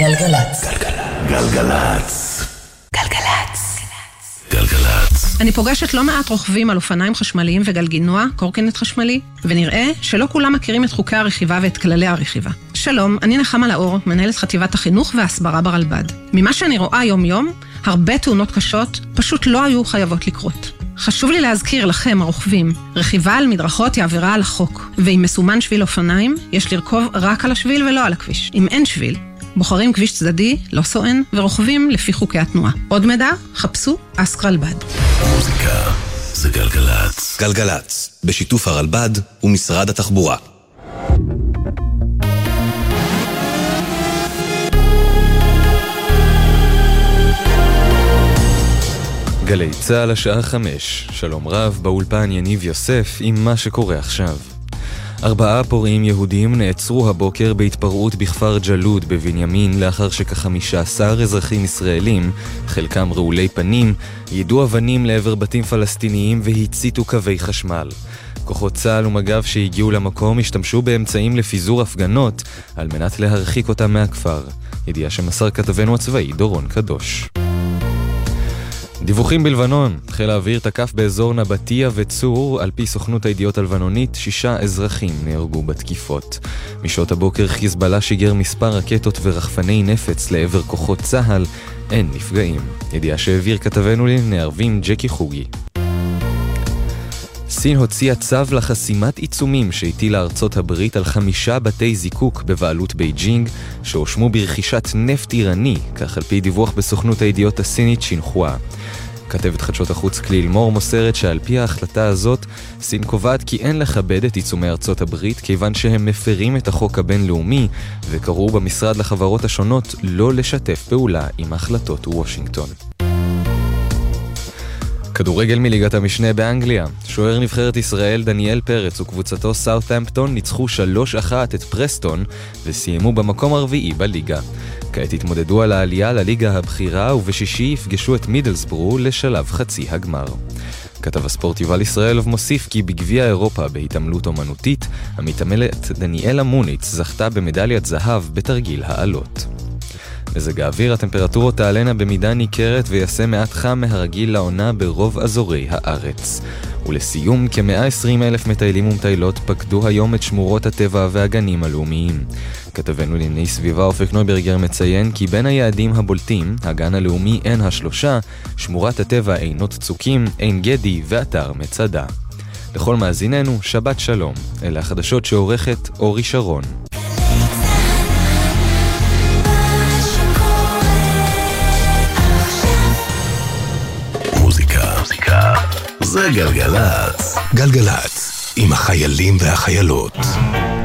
גלגלץ. גלגלץ. גלגלץ. גלגלץ. אני פוגשת לא מעט רוכבים על אופניים חשמליים וגלגינוע, קורקינט חשמלי, ונראה שלא כולם מכירים את חוקי הרכיבה ואת כללי הרכיבה. שלום, אני נחמה לאור, מנהלת חטיבת החינוך וההסברה ברלב"ד. ממה שאני רואה יום-יום, הרבה תאונות קשות פשוט לא היו חייבות לקרות. חשוב לי להזכיר לכם, הרוכבים, רכיבה על מדרכות היא עבירה על החוק, ואם מסומן שביל אופניים, יש לרכוב רק על השביל ולא על הכביש. אם אין שביל, בוחרים כביש צדדי, לא סואן, ורוכבים לפי חוקי התנועה. עוד מידע, חפשו אסק רלב"ד. מוזיקה זה גלגלץ. גלגלץ, בשיתוף הרלב"ד ומשרד התחבורה. גלי צהל השעה 5. שלום רב, באולפן יניב יוסף עם מה שקורה עכשיו. 4 פורעים יהודים נעצרו הבוקר בהתפרעות בכפר ג'לוד בבנימין לאחר שכ-15 אזרחים ישראלים, חלקם רעולי פנים, יידו אבנים לעבר בתים פלסטיניים והציתו קווי חשמל. כוחות צה"ל ומג"ב שהגיעו למקום השתמשו באמצעים לפיזור הפגנות על מנת להרחיק אותם מהכפר. ידיעה שמסר כתבנו הצבאי דורון קדוש. דיווחים בלבנון, חיל האוויר תקף באזור נבטיה וצור, על פי סוכנות הידיעות הלבנונית 6 אזרחים נהרגו בתקיפות. משעות הבוקר חיזבאללה שיגר מספר רקטות ורחפני נפץ לעבר כוחות צה"ל, אין נפגעים. ידיעה שהעביר כתבנו לערבים ג'קי חוגי. סין הוציאה צו לחסימת עיצומים שהטילה ארצות הברית על 5 בתי זיקוק בבעלות בייג'ינג שהושמו ברכישת נפט איראני, כך על פי דיווח בסוכנות הידיעות הסינית שינחואה. כתבת חדשות החוץ כליל מור מוסרת שעל פי ההחלטה הזאת, סין קובעת כי אין לכבד את עיצומי ארצות הברית כיוון שהם מפרים את החוק הבינלאומי וקראו במשרד לחברות השונות לא לשתף פעולה עם החלטות וושינגטון. כדורגל מליגת המשנה באנגליה. שוער נבחרת ישראל דניאל פרץ וקבוצתו סאות'המפטון ניצחו 3-1 את פרסטון וסיימו במקום הרביעי בליגה. כעת התמודדו על העלייה לליגה הבכירה ובשישי יפגשו את מידלסברו לשלב חצי הגמר. כתב הספורט יובל ישראל מוסיף כי בגביע אירופה בהתעמלות אומנותית, המתעמלת דניאלה מוניץ זכתה במדליית זהב בתרגיל העלות. מזג האוויר, הטמפרטורות תעלנה במידה ניכרת ויעשה מעט חם מהרגיל לעונה ברוב אזורי הארץ. ולסיום, כ-120,000 מטיילים ומטיילות פקדו היום את שמורות הטבע והגנים הלאומיים. כתבנו לענייני סביבה אופק נויברגר מציין כי בין היעדים הבולטים, הגן הלאומי עין השלושה, שמורת הטבע עינות צוקים, עין גדי ואתר מצדה. לכל מאזיננו, שבת שלום. אלה החדשות שעורכת אורי שרון. מוזיקה זה גלגלץ. גלגלץ עם החיילים והחיילות.